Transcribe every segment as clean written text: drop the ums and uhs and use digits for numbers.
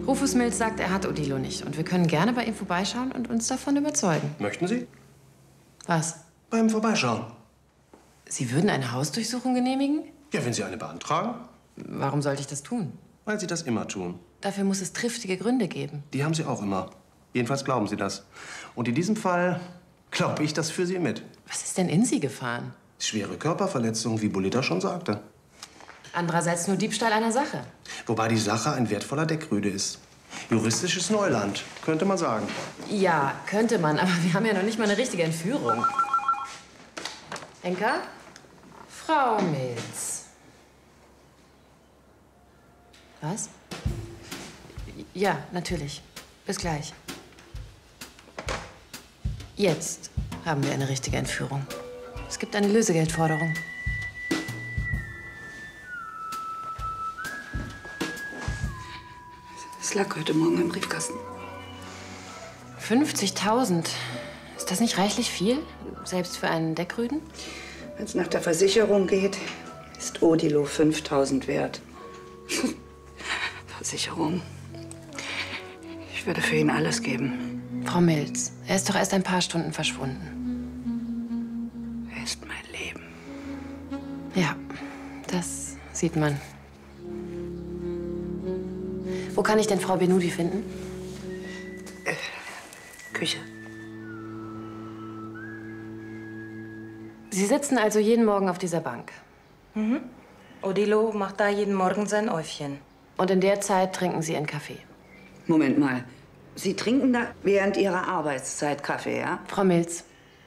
Rufus Mills sagt, er hat Odilo nicht. Und wir können gerne bei ihm vorbeischauen und uns davon überzeugen. Möchten Sie? Was? Beim Vorbeischauen. Sie würden eine Hausdurchsuchung genehmigen? Ja, wenn Sie eine beantragen. Warum sollte ich das tun? Weil Sie das immer tun. Dafür muss es triftige Gründe geben. Die haben Sie auch immer. Jedenfalls glauben Sie das. Und in diesem Fall glaube ich das für Sie mit. Was ist denn in Sie gefahren? Schwere Körperverletzung, wie Bolita schon sagte. Andererseits nur Diebstahl einer Sache. Wobei die Sache ein wertvoller Deckrüde ist. Juristisches Neuland, könnte man sagen. Ja, könnte man, aber wir haben ja noch nicht mal eine richtige Entführung. Henker? Frau Mills. Was? Ja, natürlich. Bis gleich. Jetzt haben wir eine richtige Entführung. Es gibt eine Lösegeldforderung. Es lag heute Morgen im Briefkasten. 50.000. Ist das nicht reichlich viel? Selbst für einen Deckrüden? Wenn es nach der Versicherung geht, ist Odilo 5.000 wert. Versicherung. Ich würde für ihn alles geben. Frau Mills, er ist doch erst ein paar Stunden verschwunden. Er ist mein Leben. Ja, das sieht man. Wo kann ich denn Frau Benudi finden? Küche. Sie sitzen also jeden Morgen auf dieser Bank. Mhm. Odilo macht da jeden Morgen sein Äufchen. Und in der Zeit trinken Sie einen Kaffee. Moment mal. Sie trinken da während Ihrer Arbeitszeit Kaffee, ja? Frau Mills.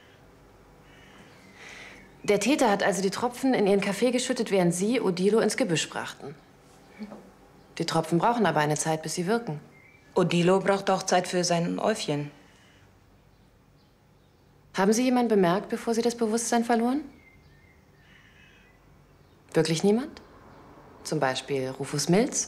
Der Täter hat also die Tropfen in Ihren Kaffee geschüttet, während Sie Odilo ins Gebüsch brachten. Die Tropfen brauchen aber eine Zeit, bis sie wirken. Odilo braucht auch Zeit für sein Äufchen. Haben Sie jemanden bemerkt, bevor Sie das Bewusstsein verloren? Wirklich niemand? Zum Beispiel Rufus Mills?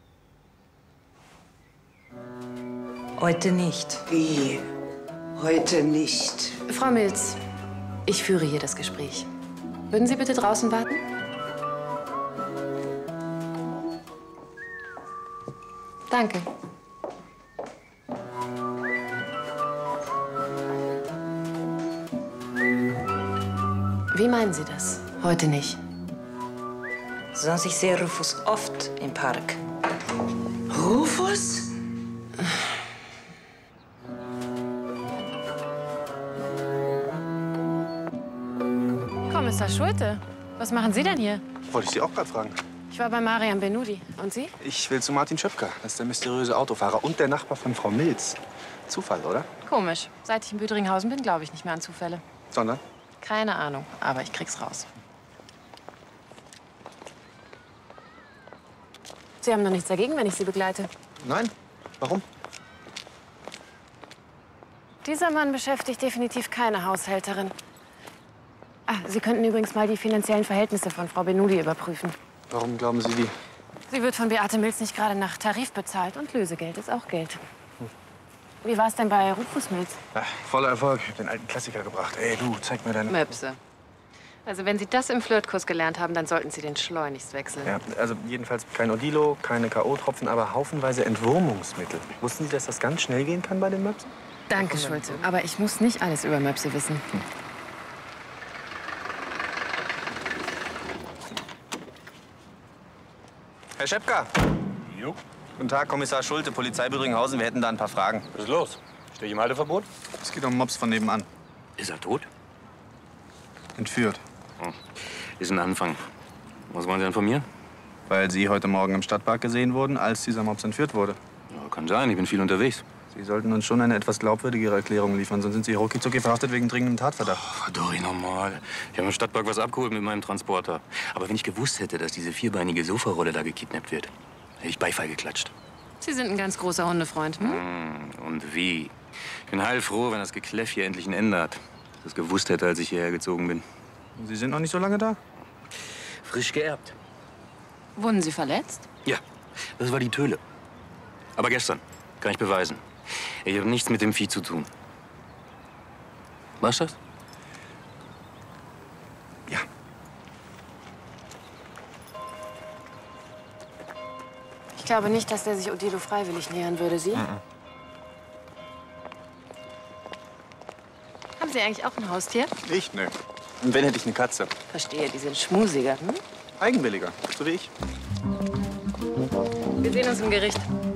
Heute nicht. Wie? Heute nicht. Frau Mills, ich führe hier das Gespräch. Würden Sie bitte draußen warten? Danke. Wie meinen Sie das? Heute nicht. Sonst ich sehe Rufus oft im Park. Rufus? Kommissar Schulte, was machen Sie denn hier? Wollte ich Sie auch gerade fragen. Ich war bei Marian Benudi. Und Sie? Ich will zu Martin Schöpker. Das ist der mysteriöse Autofahrer und der Nachbar von Frau Mills. Zufall, oder? Komisch. Seit ich in Büdringhausen bin, glaube ich nicht mehr an Zufälle. Sondern? Keine Ahnung, aber ich krieg's raus. Sie haben doch nichts dagegen, wenn ich Sie begleite. Nein. Warum? Dieser Mann beschäftigt definitiv keine Haushälterin. Ah, Sie könnten übrigens mal die finanziellen Verhältnisse von Frau Benudi überprüfen. Warum glauben Sie die? Sie wird von Beate Mills nicht gerade nach Tarif bezahlt und Lösegeld ist auch Geld. Wie war es denn bei Rufus Mills? Ja, voller Erfolg. Ich hab den alten Klassiker gebracht. Ey, du, zeig mir deine... Möpse. Also wenn Sie das im Flirtkurs gelernt haben, dann sollten Sie den schleunigst wechseln. Ja, also jedenfalls kein Odilo, keine K.O.-Tropfen, aber haufenweise Entwurmungsmittel. Wussten Sie, dass das ganz schnell gehen kann bei den Möpsen? Danke, Schulte. Aber ich muss nicht alles über Möpse wissen. Herr Schöpker. Jo. Guten Tag, Kommissar Schulte, Polizei Büdringhausen. Wir hätten da ein paar Fragen. Was ist los? Stehe ich im Halteverbot? Es geht um einen Mops von nebenan. Ist er tot? Entführt. Hm. Ist ein Anfang. Was wollen Sie denn von mir? Weil Sie heute Morgen im Stadtpark gesehen wurden, als dieser Mops entführt wurde. Ja, kann sein, ich bin viel unterwegs. Sie sollten uns schon eine etwas glaubwürdigere Erklärung liefern, sonst sind Sie rucki-zucki verhaftet wegen dringendem Tatverdacht. Verdorri nochmal. Ich habe im Stadtpark was abgeholt mit meinem Transporter. Aber wenn ich gewusst hätte, dass diese vierbeinige Sofarolle da gekidnappt wird, hätte ich Beifall geklatscht. Sie sind ein ganz großer Hundefreund, hm? Und wie? Ich bin heilfroh, wenn das Gekläff hier endlich ein Ende hat. Ich das gewusst hätte, als ich hierher gezogen bin. Sie sind noch nicht so lange da? Frisch geerbt. Wurden Sie verletzt? Ja, das war die Töle. Aber gestern. Kann ich beweisen. Ich habe nichts mit dem Vieh zu tun. Was das? Ja. Ich glaube nicht, dass der sich Odilo freiwillig nähern würde. Sie? Haben Sie eigentlich auch ein Haustier? Ich? Nö. Und wenn, hätte ich eine Katze. Verstehe, die sind schmusiger. Eigenwilliger, so wie ich. Wir sehen uns im Gericht.